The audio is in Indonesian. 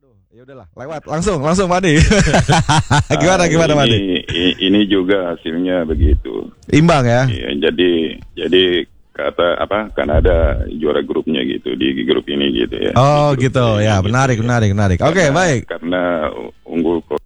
Ya udahlah, lewat langsung Madi. Gimana Madi? Ini juga hasilnya begitu. Imbang ya? Iya, jadi kata apa? Kan ada juara grupnya gitu di grup ini gitu ya. Oh gitu ya, menarik. Oke, baik. Karena unggul